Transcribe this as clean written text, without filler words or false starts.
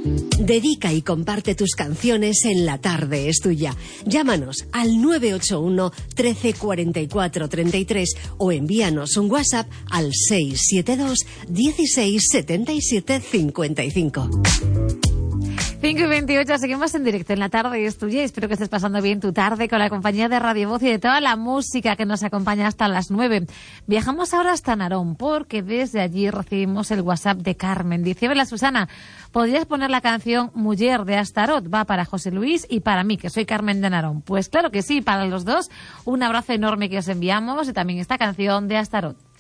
Dedica y comparte tus canciones en La Tarde es Tuya. Llámanos al 981 13 44 33 o envíanos un WhatsApp al 672 16 77 55. 5:28, seguimos en directo en La Tarde es Tuya. Espero que estés pasando bien tu tarde con la compañía de Radio Voz y de toda la música que nos acompaña hasta las 9. Viajamos ahora hasta Narón porque desde allí recibimos el WhatsApp de Carmen. Dice: hola Susana, ¿podrías poner la canción Muller de Astarot? Va para José Luis y para mí, que soy Carmen de Narón. Pues claro que sí, para los dos. Un abrazo enorme que os enviamos y también esta canción de Astarot.